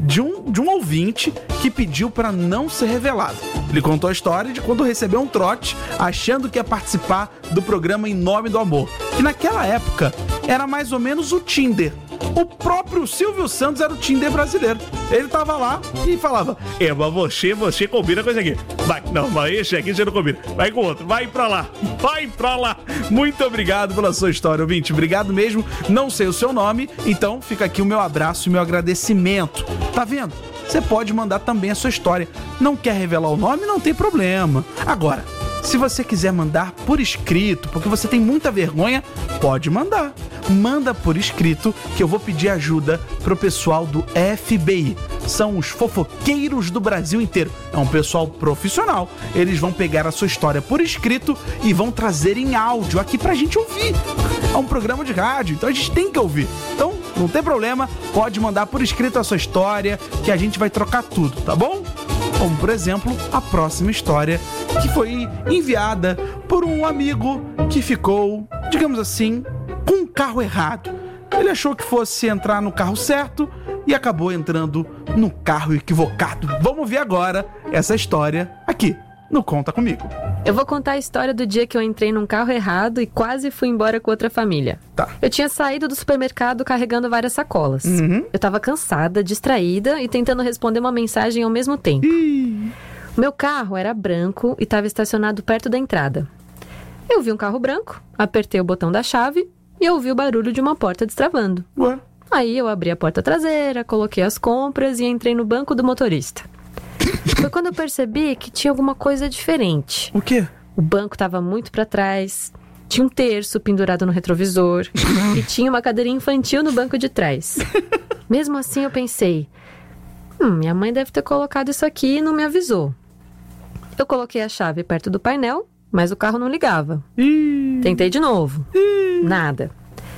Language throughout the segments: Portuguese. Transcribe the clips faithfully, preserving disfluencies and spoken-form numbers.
de um, de um ouvinte que pediu para não ser revelado. Ele contou a história de quando recebeu um trote achando que ia participar do programa Em Nome do Amor, que naquela época era mais ou menos o Tinder. O próprio Silvio Santos era o Tinder brasileiro. Ele tava lá e falava: é, mas você, você combina com esse aqui. Vai, não, mas esse aqui você não combina. Vai com outro, vai pra lá, vai pra lá. Muito obrigado pela sua história, ouvinte. Obrigado mesmo. Não sei o seu nome, então fica aqui o meu abraço e o meu agradecimento. Tá vendo? Você pode mandar também a sua história. Não quer revelar o nome? Não tem problema. Agora, se você quiser mandar por escrito, porque você tem muita vergonha, pode mandar. Manda por escrito que eu vou pedir ajuda pro pessoal do F B I. São os fofoqueiros do Brasil inteiro. É um pessoal profissional. Eles vão pegar a sua história por escrito e vão trazer em áudio aqui pra gente ouvir. É um programa de rádio, então a gente tem que ouvir. Então, não tem problema, pode mandar por escrito a sua história, que a gente vai trocar tudo, tá bom? Como, por exemplo, a próxima história, que foi enviada por um amigo que ficou, digamos assim, com um carro errado. Ele achou que fosse entrar no carro certo e acabou entrando no carro equivocado. Vamos ver agora essa história aqui no Conta Comigo. Eu vou contar a história do dia que eu entrei num carro errado e quase fui embora com outra família. Tá. Eu tinha saído do supermercado carregando várias sacolas. Uhum. Eu tava cansada, distraída e tentando responder uma mensagem ao mesmo tempo. Ih. O meu carro era branco e estava estacionado perto da entrada. Eu vi um carro branco, apertei o botão da chave e ouvi o barulho de uma porta destravando. Ué? Aí eu abri a porta traseira, coloquei as compras e entrei no banco do motorista. Foi quando eu percebi que tinha alguma coisa diferente. O quê? O banco estava muito para trás, tinha um terço pendurado no retrovisor e tinha uma cadeirinha infantil no banco de trás. Mesmo assim eu pensei, hum, minha mãe deve ter colocado isso aqui e não me avisou. Eu coloquei a chave perto do painel, mas o carro não ligava. Ih. Tentei de novo. Ih. Nada.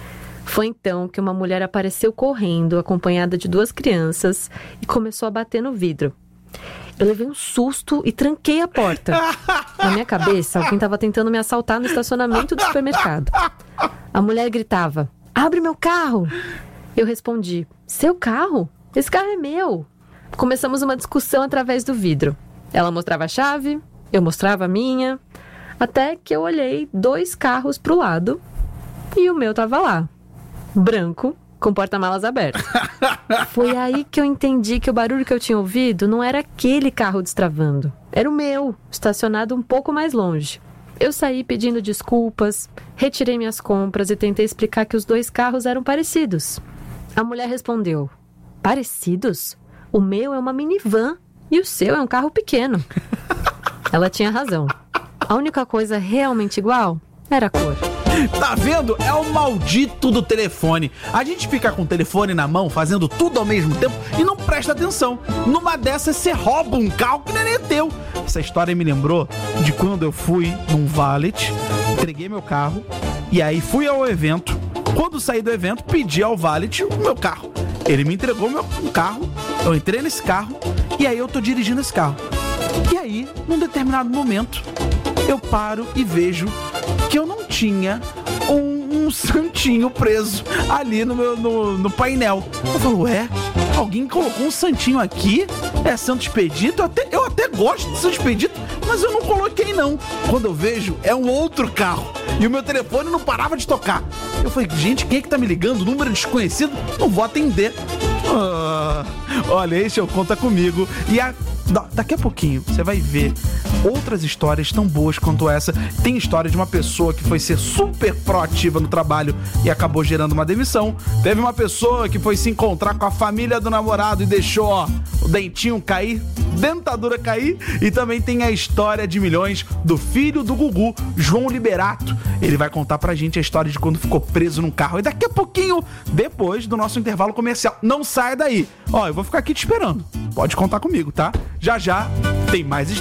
Foi então que uma mulher apareceu correndo, acompanhada de duas crianças, e começou a bater no vidro. Eu levei um susto e tranquei a porta. Na minha cabeça, alguém estava tentando me assaltar no estacionamento do supermercado. A mulher gritava, abre meu carro! Eu respondi, seu carro? Esse carro é meu! Começamos uma discussão através do vidro. Ela mostrava a chave, eu mostrava a minha, até que eu olhei dois carros pro lado e o meu tava lá, branco, com porta-malas aberto. Foi aí que eu entendi que o barulho que eu tinha ouvido não era aquele carro destravando. Era o meu, estacionado um pouco mais longe. Eu saí pedindo desculpas, retirei minhas compras e tentei explicar que os dois carros eram parecidos. A mulher respondeu, parecidos? O meu é uma minivan e o seu é um carro pequeno. Ela tinha razão. A única coisa realmente igual era a cor. Tá vendo? É o maldito do telefone. A gente fica com o telefone na mão, fazendo tudo ao mesmo tempo e não presta atenção. Numa dessas, você rouba um carro que nem é teu. Essa história me lembrou de quando eu fui num valet, entreguei meu carro e aí fui ao evento. Quando saí do evento, pedi ao valet o meu carro. Ele me entregou meu carro, eu entrei nesse carro e aí eu tô dirigindo esse carro. E aí, num determinado momento, eu paro e vejo que eu não tinha um, um santinho preso ali no, meu, no, no painel. Eu falo, ué, alguém colocou um santinho aqui? É Santo Expedito? Eu até, eu até gosto de Santo Expedito, mas eu não coloquei não. Quando eu vejo, é um outro carro. E o meu telefone não parava de tocar. Eu falei, gente, quem é que tá me ligando? Número desconhecido? Não vou atender. Ah, olha, esse é o Conta Comigo. E a daqui a pouquinho você vai ver outras histórias tão boas quanto essa. Tem história de uma pessoa que foi ser super proativa no trabalho e acabou gerando uma demissão. Teve uma pessoa que foi se encontrar com a família do namorado e deixou, ó, o dentinho cair, dentadura cair. E também tem a história de milhões do filho do Gugu, João Liberato. Ele vai contar pra gente a história de quando ficou preso num carro. E daqui a pouquinho, depois do nosso intervalo comercial. Não saia daí. Ó, eu vou ficar aqui te esperando. Pode contar comigo, tá? Já já tem mais história.